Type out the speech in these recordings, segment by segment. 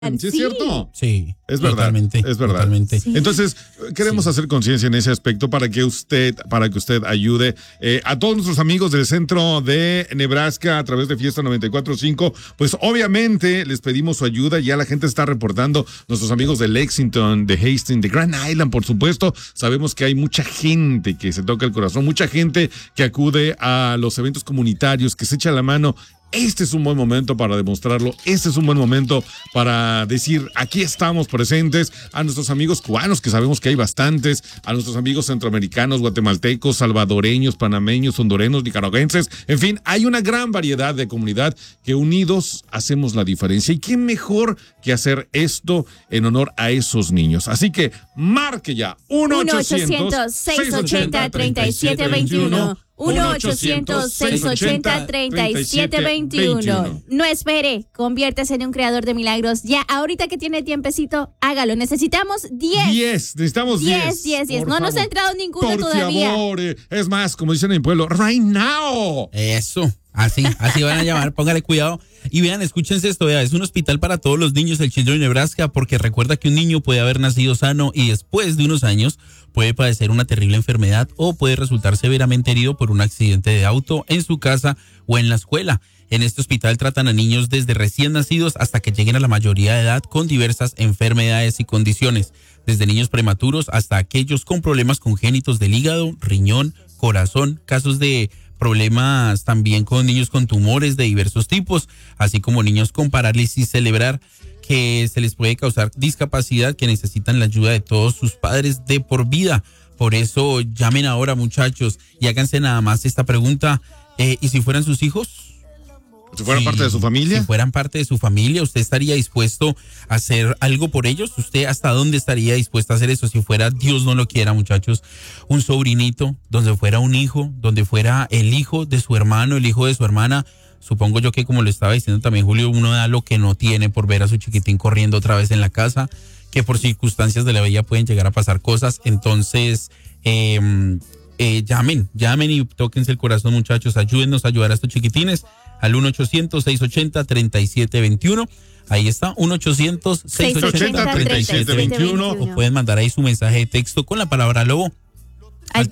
¿Sí es cierto? Sí. Es verdad. Es verdad. Totalmente. Sí. Entonces, queremos hacer conciencia en ese aspecto para que usted ayude a todos nuestros amigos del centro de Nebraska a través de Fiesta 94.5. Pues obviamente les pedimos su ayuda. Ya la gente está reportando, nuestros amigos de Lexington, de Hastings, de Grand Island, por supuesto. Sabemos que hay mucha gente que se toca el corazón, mucha gente que acude a los eventos comunitarios, que se echa la mano. Este es un buen momento para demostrarlo. Este es un buen momento para decir, aquí estamos presentes. A nuestros amigos cubanos, que sabemos que hay bastantes, a nuestros amigos centroamericanos, guatemaltecos, salvadoreños, panameños, hondureños, nicaragüenses. En fin, hay una gran variedad de comunidad que unidos hacemos la diferencia. Y qué mejor que hacer esto en honor a esos niños. Así que marque ya 1-800-680-3721. 1-800-680-3721. No espere, conviértase en un creador de milagros. Ya, ahorita que tiene tiempecito, hágalo. Necesitamos 10. Necesitamos 10. 10. No nos ha entrado ninguno todavía. Por favor, es más, como dicen en mi pueblo, right now. Eso. Así van a llamar, póngale cuidado. Y vean, escúchense esto, es un hospital para todos los niños del Children de Nebraska, porque recuerda que un niño puede haber nacido sano y después de unos años puede padecer una terrible enfermedad o puede resultar severamente herido por un accidente de auto en su casa o en la escuela. En este hospital tratan a niños desde recién nacidos hasta que lleguen a la mayoría de edad con diversas enfermedades y condiciones, desde niños prematuros hasta aquellos con problemas congénitos del hígado, riñón, corazón, casos de problemas también con niños con tumores de diversos tipos, así como niños con parálisis cerebral que se les puede causar discapacidad, que necesitan la ayuda de todos sus padres de por vida. Por eso llamen ahora, muchachos, y háganse nada más esta pregunta, ¿y si fueran sus hijos? ¿Si fueran parte de su familia? Si fueran parte de su familia, ¿usted estaría dispuesto a hacer algo por ellos? ¿Usted hasta dónde estaría dispuesto a hacer eso? Si fuera, Dios no lo quiera, muchachos, un sobrinito, donde fuera un hijo, donde fuera el hijo de su hermano, el hijo de su hermana. Supongo yo que, como lo estaba diciendo también Julio, uno da lo que no tiene por ver a su chiquitín corriendo otra vez en la casa, que por circunstancias de la vida pueden llegar a pasar cosas. Entonces, llamen y tóquense el corazón, muchachos. Ayúdennos a ayudar a estos chiquitines al 1-800-680-3721. Ahí está, 1-800-680-3721. O pueden mandar ahí su mensaje de texto con la palabra lobo al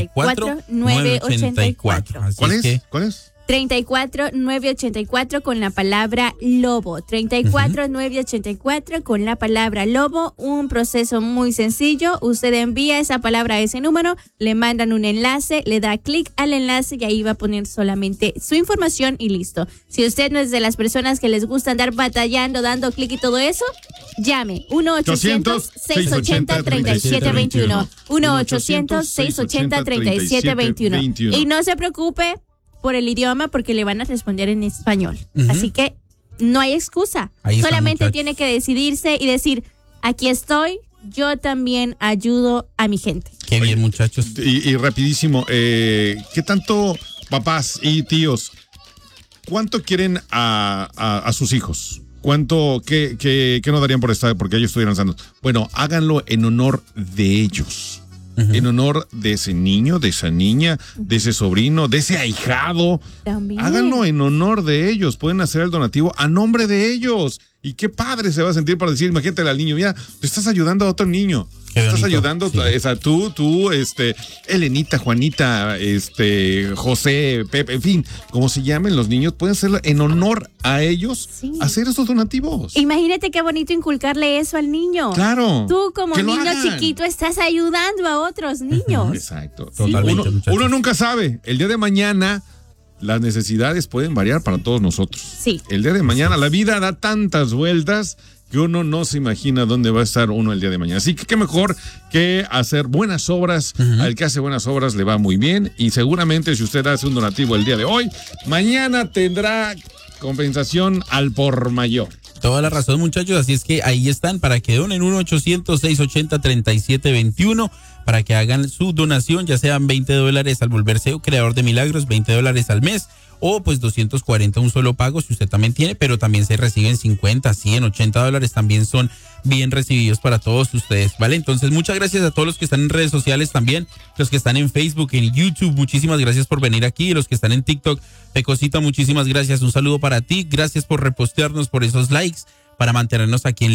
34-984. ¿Cuál es? 34-984 con la palabra lobo. 34-984 con la palabra lobo. Un proceso muy sencillo. Usted envía esa palabra a ese número, le mandan un enlace, le da clic al enlace y ahí va a poner solamente su información y listo. Si usted no es de las personas que les gusta andar batallando, dando clic y todo eso, llame 1-800-680-3721. 1-800-680-3721. Y no se preocupe por el idioma, porque le van a responder en español. Así que no hay excusa. Solamente tiene que decidirse y decir, aquí estoy, yo también ayudo a mi gente. Qué bien, muchachos. Y rapidísimo, ¿qué tanto, papás y tíos, cuánto quieren a sus hijos? ¿Cuánto, qué no darían porque ellos estuvieran sanos? Bueno, háganlo en honor de ellos. En honor de ese niño, de esa niña, de ese sobrino, de ese ahijado. También. Háganlo en honor de ellos. Pueden hacer el donativo a nombre de ellos. Y qué padre se va a sentir para decir, imagínate al niño, mira, te estás ayudando a otro niño. Estás ayudando a tú, Elenita, Juanita, José, Pepe, en fin, como se llamen los niños, pueden hacerlo en honor a ellos, hacer esos donativos. Imagínate qué bonito inculcarle eso al niño. Claro. Tú como niño chiquito estás ayudando a otros niños. Exacto. Totalmente. Uno nunca sabe, el día de mañana las necesidades pueden variar para todos nosotros. Sí. El día de mañana la vida da tantas vueltas que uno no se imagina dónde va a estar uno el día de mañana. Así que qué mejor que hacer buenas obras. Al que hace buenas obras le va muy bien, y seguramente si usted hace un donativo el día de hoy, mañana tendrá compensación al por mayor. Toda la razón, muchachos, así es que ahí están para que donen 1-800-680-3721 para que hagan su donación, ya sean $20 al volverse creador de milagros, $20 al mes, o pues 240 un solo pago si usted también tiene, pero también se reciben 50, 100, $80 también son bien recibidos para todos ustedes, ¿vale? Entonces, muchas gracias a todos los que están en redes sociales también, los que están en Facebook, en YouTube, muchísimas gracias por venir aquí, los que están en TikTok, Pecosita, muchísimas gracias, un saludo para ti, gracias por repostearnos, por esos likes, para mantenernos aquí en